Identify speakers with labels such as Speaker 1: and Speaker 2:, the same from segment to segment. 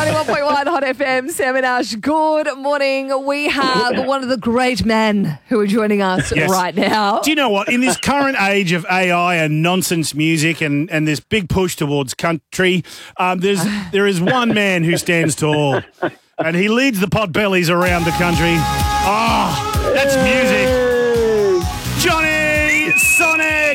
Speaker 1: 91.1 Hot FM, Sam and Ash. Good morning. We have one of the great men who are joining us right now.
Speaker 2: Do you know what? In this current age of AI and nonsense music and this big push towards country, there is one man who stands tall, and he leads the potbellies around the country. Oh, that's music. Johnny Sonic!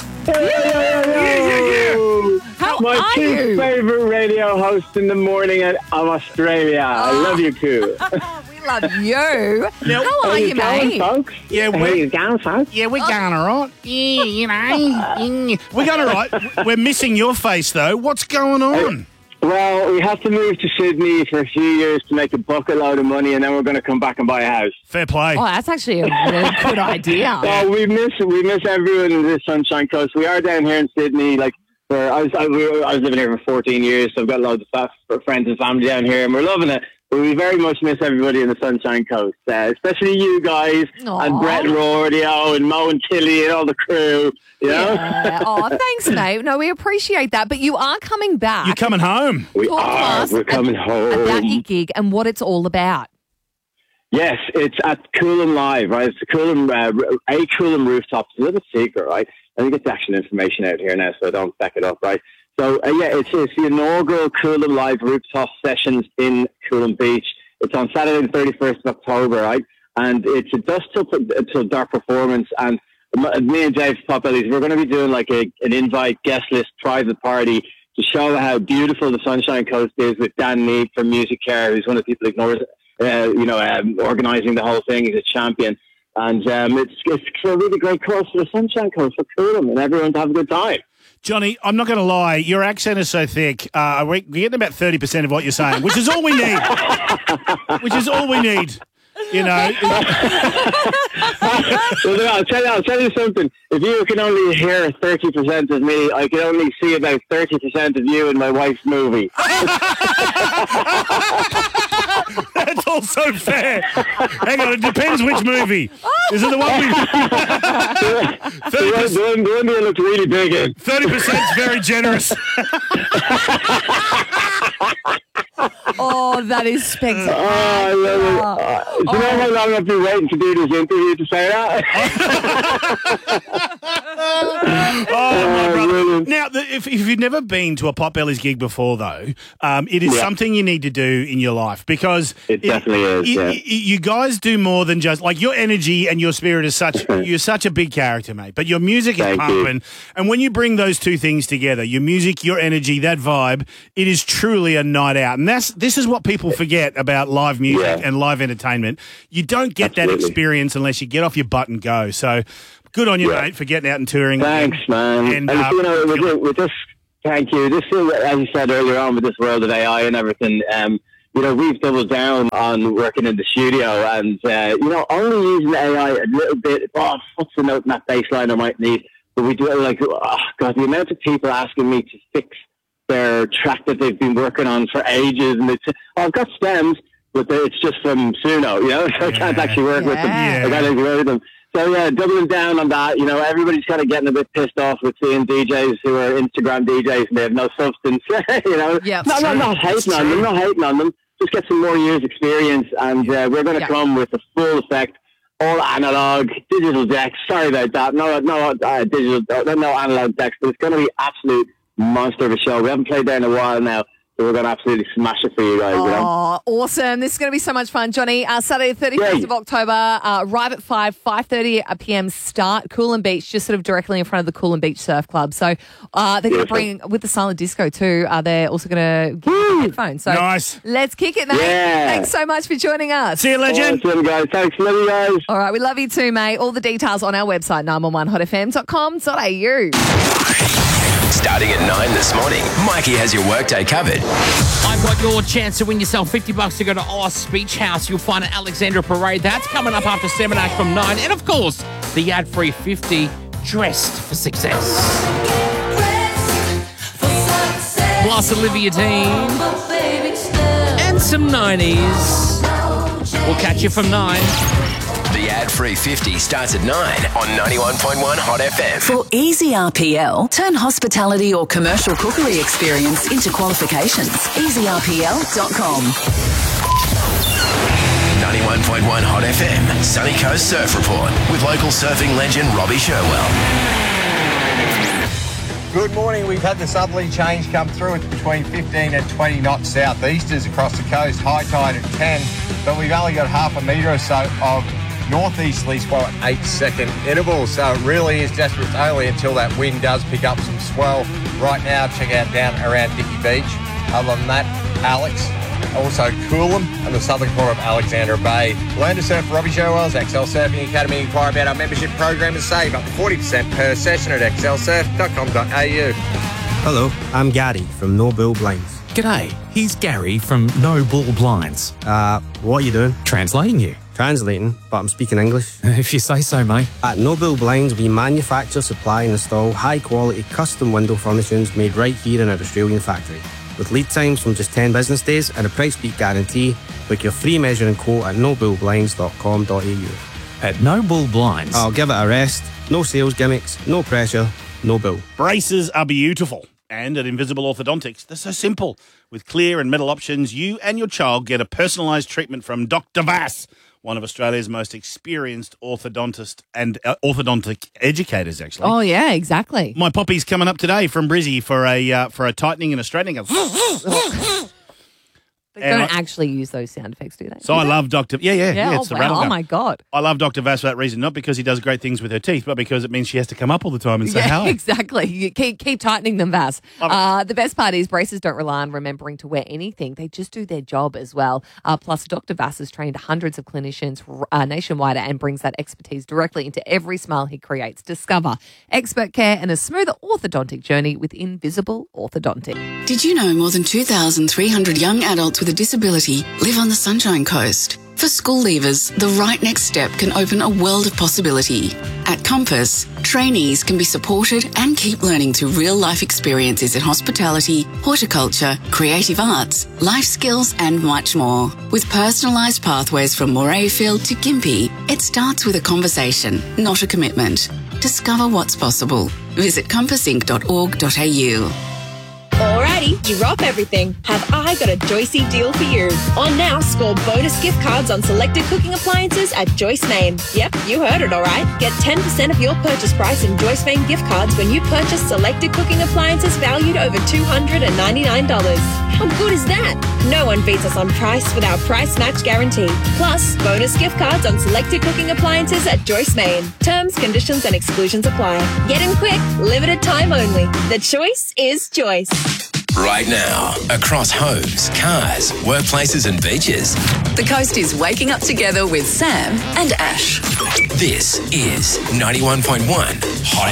Speaker 1: How
Speaker 3: My
Speaker 1: are
Speaker 3: two
Speaker 1: you?
Speaker 3: favourite radio hosts in the morning of Australia. I love you, Koo.
Speaker 1: We love you. How are you, mate?
Speaker 3: Folks?
Speaker 2: Yeah,
Speaker 3: How you going, folks?
Speaker 2: Yeah, we're going all right. Yeah, you know. We're going all right. We're missing your face, though. What's going on?
Speaker 3: Well, we have to move to Sydney for a few years to make a bucket load of money, and then we're going to come back and buy a house.
Speaker 2: Fair play.
Speaker 1: Oh, that's actually a really good idea.
Speaker 3: Well, we miss everyone in the Sunshine Coast. We are down here in Sydney. Like, I was living here for 14 years, so I've got loads of friends and family down here, and we're loving it. But we very much miss everybody in the Sunshine Coast, especially you guys and Brett and Rorio and Mo and Tilly and all the crew. You know?
Speaker 1: Yeah. Oh, thanks, mate. No, we appreciate that. But you are coming back.
Speaker 2: You're coming home.
Speaker 3: We
Speaker 1: Talk to
Speaker 3: are.
Speaker 1: us
Speaker 3: We're coming home.
Speaker 1: about your gig and what it's all about.
Speaker 3: Yes, it's at Coolum Live, right? It's the Coolum Rooftop. It's a little secret, right? I think it's actual information out here now, so I don't back it up, right? So, it's the inaugural Coolum Live Rooftop Sessions in Coolum Beach. It's on Saturday the 31st of October, right? And it's a dusk till dark performance. And me and Dave Potbellies, we're going to be doing like an invite guest list private party to show how beautiful the Sunshine Coast is with Dan Mead from Music Care, who's one of the people who ignores, organising the whole thing. He's a champion. And it's a really great cause for the Sunshine Coast, for Coolum, and everyone to have a good time.
Speaker 2: Johnny, I'm not going to lie. Your accent is so thick. We're getting about 30% of what you're saying, which is all we need. Which is all we need. You know.
Speaker 3: Well, I'll tell you something. If you can only hear 30% of me, I can only see about 30% of you in my wife's movie.
Speaker 2: That's also fair. Hang on, it depends which movie. Is it the one we... 30%,
Speaker 3: the one that looks really big in.
Speaker 2: 30% is very generous.
Speaker 1: Oh, that is spectacular.
Speaker 3: Oh, I love it. Do you know how long I've been waiting to do this interview to say that?
Speaker 2: My brother.
Speaker 3: Brilliant.
Speaker 2: Now, if you've never been to a Potbellies gig before, though, it is something you need to do in your life because
Speaker 3: it definitely is.
Speaker 2: You guys do more than just like your energy and your spirit is such. You're such a big character, mate. But your music is pumping, and when you bring those two things together, your music, your energy, that vibe, it is truly a night out. And this is what people forget about live music and live entertainment. You don't get that experience unless you get off your butt and go. So. Good on you, mate, for getting out and touring.
Speaker 3: Thanks, man. And with this, thank you. This is, as you said earlier on, with this world of AI and everything, we've doubled down on working in the studio and, only using AI a little bit. Oh, what's the note in that bass line I might need? But we do it God, the amount of people asking me to fix their track that they've been working on for ages. And I've got stems, but it's just from Suno, so I can't actually work with them. I can't actually with them. So, doubling down on that, everybody's kind of getting a bit pissed off with seeing DJs who are Instagram DJs and they have no substance, Not hating on them, just get some more years experience and we're going to come with a full effect, all analog, digital decks, sorry about that, no analog decks, but it's going to be absolute monster of a show. We haven't played there in a while now. So we're going to absolutely smash it for you guys.
Speaker 1: Oh, awesome. This is going to be so much fun. Johnny, Saturday, 31st of October, arrive at 5:30 p.m. start. Coolum Beach, just sort of directly in front of the Coolum Beach Surf Club. So they're going to bring, with the silent disco too, they're also going to give you headphones. So
Speaker 2: nice.
Speaker 1: Let's kick it, mate. Yeah. Thanks so much for joining us.
Speaker 2: See you, legend.
Speaker 3: Awesome, guys. Thanks. Love you guys.
Speaker 1: All right, we love you too, mate. All the details on our website, 911hotfm.com.au.
Speaker 4: Starting at 9 this morning, Mikey has your workday covered.
Speaker 5: I've got your chance to win yourself $50 to go to Oz Beach House. You'll find at Alexandra Parade. That's coming up after 7 Ash from 9. And of course, the ad-free 50 Dressed for Success. Plus Olivia Dean. And some 90s. We'll catch you from 9.
Speaker 4: The ad-free 50 starts at 9 on 91.1 Hot FM.
Speaker 6: For easy RPL, turn hospitality or commercial cookery experience into qualifications. EasyRPL.com.
Speaker 4: 91.1 Hot FM, Sunny Coast Surf Report with local surfing legend Robbie Sherwell.
Speaker 7: Good morning. We've had the southerly change come through. It's between 15 and 20 knots southeasters across the coast. High tide at 10, but we've only got half a metre or so of northeasterly swell at 8-second intervals. So it really is just only until that wind does pick up some swell. Right now, check out down around Dicky Beach. Other than that, Alex, also Coolum and the southern corner of Alexandra Bay. Learn to surf Robbie Sherwell's XL Surfing Academy. Inquire about our membership program and save up to 40% per session at xlsurf.com.au.
Speaker 8: Hello, I'm Gary from No Bull Blinds.
Speaker 9: G'day, here's Gary from No Bull Blinds.
Speaker 8: What are you doing?
Speaker 9: Translating you.
Speaker 8: Translating, but I'm speaking English.
Speaker 9: If you say so, mate.
Speaker 8: At No Bull Blinds, we manufacture, supply and install high-quality custom window furnishings made right here in our Australian factory. With lead times from just 10 business days and a price beat guarantee, book your free measuring quote at nobullblinds.com.au.
Speaker 9: At No Bull Blinds.
Speaker 8: I'll give it a rest. No sales gimmicks, no pressure, no bull.
Speaker 2: Braces are beautiful. And at Invisible Orthodontics, they're so simple. With clear and metal options, you and your child get a personalised treatment from Dr. Vass, one of Australia's most experienced orthodontist and orthodontic educators, actually.
Speaker 1: Oh, yeah, exactly.
Speaker 2: My poppy's coming up today from Brizzy for a tightening and a straightening.
Speaker 1: They don't actually use those sound effects, do they?
Speaker 2: So I love Dr. Yeah, it's the rattle gun.
Speaker 1: Oh, my God.
Speaker 2: I love Dr. Vass for that reason, not because he does great things with her teeth, but because it means she has to come up all the time and say hi.
Speaker 1: Exactly. You keep tightening them, Vass. The best part is braces don't rely on remembering to wear anything. They just do their job as well. Plus, Dr. Vass has trained hundreds of clinicians nationwide and brings that expertise directly into every smile he creates. Discover expert care and a smoother orthodontic journey with Invisible Orthodontic.
Speaker 6: Did you know more than 2,300 young adults with a disability live on the Sunshine Coast? For school leavers, the right next step can open a world of possibility. At Compass, trainees can be supported and keep learning through real-life experiences in hospitality, horticulture, creative arts, life skills and much more. With personalised pathways from Morayfield to Gympie, it starts with a conversation, not a commitment. Discover what's possible. Visit compassinc.org.au.
Speaker 10: Alrighty, you rock everything. Have I got a Joycey deal for you? On now, score bonus gift cards on selected cooking appliances at Joyce Main. Yep, you heard it alright. Get 10% of your purchase price in Joyce Main gift cards when you purchase selected cooking appliances valued over $299. How good is that? No one beats us on price with our price match guarantee. Plus, bonus gift cards on selected cooking appliances at Joyce Main. Terms, conditions and exclusions apply. Get in quick, limited time only. The choice is Joyce.
Speaker 4: Right now, across homes, cars, workplaces and beaches.
Speaker 6: The coast is waking up together with Sam and Ash.
Speaker 4: This is 91.1 Hot